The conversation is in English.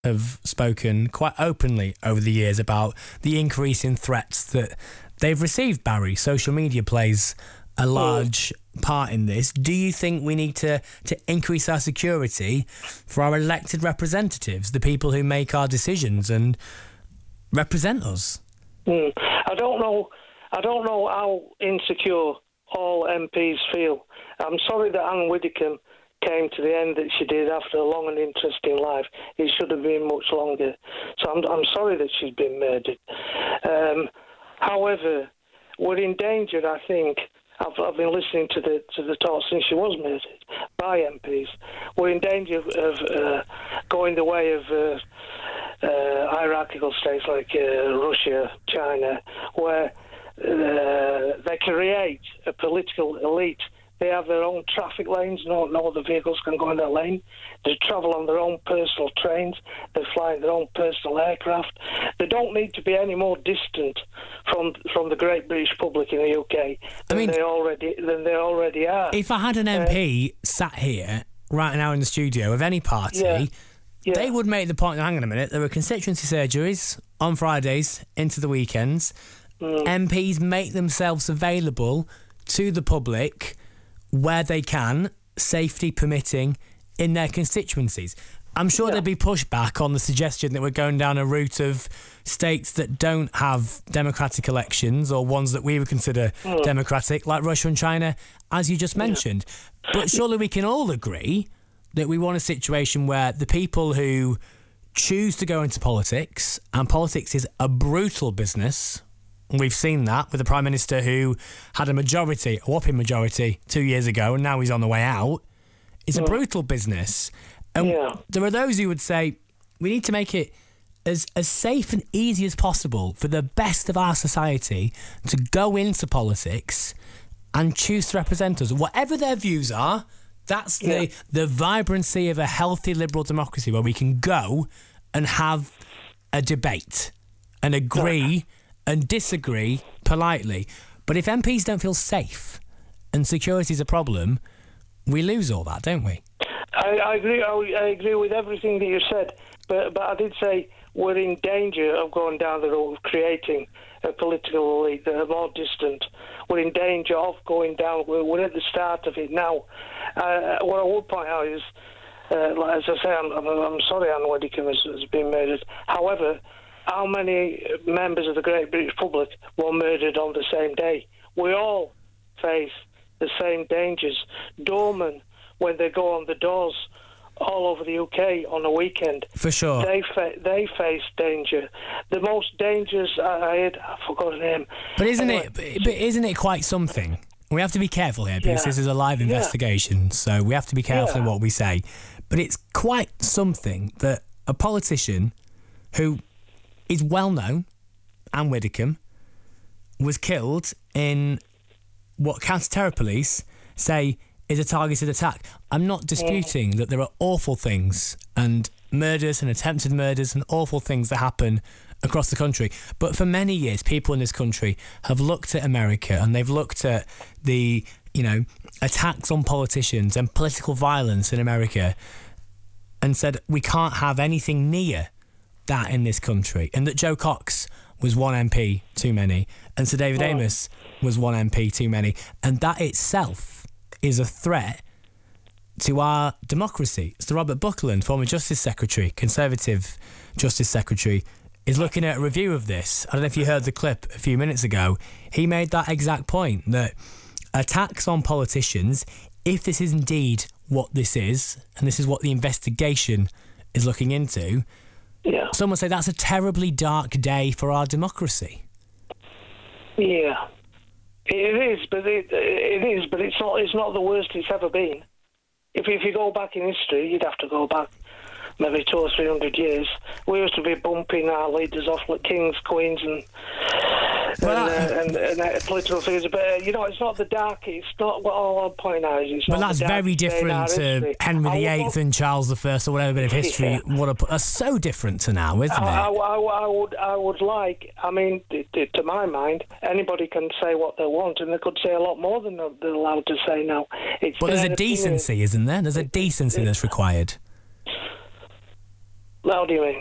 have spoken quite openly over the years about the increase in threats that they've received, Barry. Social media plays a large part in this. Do you think we need to increase our security for our elected representatives, the people who make our decisions and represent us? I don't know how insecure all MPs feel. I'm sorry that Anne Widdecombe came to the end that she did after a long and interesting life. It should have been much longer. So I'm sorry that she's been murdered. However, we're in danger, I think. I've been listening to the talk since she was murdered by MPs. We're in danger of going the way of hierarchical states like Russia, China, where they create a political elite. They have their own traffic lanes. No other vehicles can go in that lane. They travel on their own personal trains. They fly in their own personal aircraft. They don't need to be any more distant from the great British public in the UK than they already are. If I had an MP sat here right now in the studio of any party, they would make the point, hang on a minute, there are constituency surgeries on Fridays into the weekends. MPs make themselves available to the public where they can, safety permitting, in their constituencies. I'm sure there'd be pushback on the suggestion that we're going down a route of states that don't have democratic elections or ones that we would consider democratic, like Russia and China, as you just mentioned. But surely we can all agree that we want a situation where the people who choose to go into politics, and politics is a brutal business. We've seen that with the Prime Minister who had a whopping majority 2 years ago, and now he's on the way out. It's a brutal business. And there are those who would say we need to make it as safe and easy as possible for the best of our society to go into politics and choose to represent us. Whatever their views are, that's the vibrancy of a healthy liberal democracy, where we can go and have a debate and agree and disagree politely. But if MPs don't feel safe and security is a problem, we lose all that, don't we? I agree. I agree with everything that you said. But I did say we're in danger of going down the road of creating a political elite that are more distant. We're in danger of going down. We're at the start of it now. What I would point out is, as I say, I'm sorry Anne Widdecombe has been murdered. However, how many members of the great British public were murdered on the same day? We all face the same dangers. Doormen, when they go on the doors all over the UK on a weekend, for sure, they face danger. The most dangerous I forgot her name. But isn't it quite something? We have to be careful here because this is a live investigation, so we have to be careful in what we say. But it's quite something that a politician who is well known, Anne Widdecombe, was killed in what counter-terror police say is a targeted attack. I'm not disputing that there are awful things and murders and attempted murders and awful things that happen across the country. But for many years, people in this country have looked at America and they've looked at the, attacks on politicians and political violence in America and said, we can't have anything near that in this country. And that Joe Cox was one MP too many, and Sir David Amess was one MP too many. And that itself is a threat to our democracy. Sir Robert Buckland, former Justice Secretary, Conservative Justice Secretary, is looking at a review of this. I don't know if you heard the clip a few minutes ago. He made that exact point, that attacks on politicians, if this is indeed what this is, and this is what the investigation is looking into, some would say that's a terribly dark day for our democracy. Yeah, it is, but it's not the worst it's ever been. If you go back in history, you'd have to go back maybe 200 or 300 years. We used to be bumping our leaders off like kings, queens, and political figures. But it's not the dark. It's not what all I'm pointing out is. But that's very different to Henry VIII and Charles I or whatever bit of history. That's so different to now, isn't it? I would like. I mean, to my mind, anybody can say what they want, and they could say a lot more than they're allowed to say now. But there's a decency, isn't there? There's a decency that's required. How do you mean?